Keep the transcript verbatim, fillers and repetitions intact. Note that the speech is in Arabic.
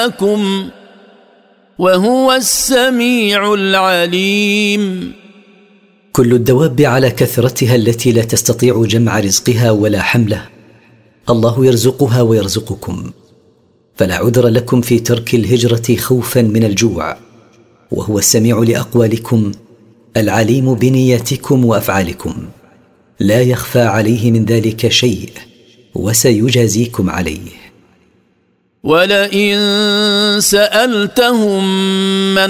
لكم وهو السميع العليم. كل الدواب على كثرتها التي لا تستطيع جمع رزقها ولا حمله الله يرزقها ويرزقكم، فلا عذر لكم في ترك الهجرة خوفا من الجوع، وهو السميع لأقوالكم العليم بنياتكم وأفعالكم، لا يخفى عليه من ذلك شيء وسيجازيكم عليه. ولئن سألتهم من